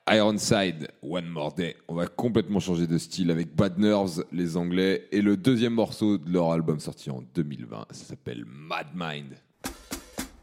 Ironside, One More Day. On va complètement changer de style avec Bad Nerves, les Anglais, et le deuxième morceau de leur album sorti en 2020. Ça s'appelle Mad Mind.